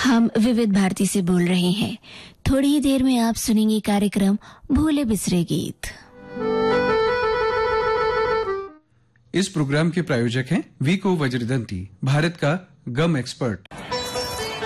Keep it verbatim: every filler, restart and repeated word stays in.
हम विविध भारती से बोल रहे हैं। थोड़ी ही देर में आप सुनेंगे कार्यक्रम भूले बिसरे गीत। इस प्रोग्राम के प्रायोजक हैं वीको वज्रदंती, भारत का गम एक्सपर्ट।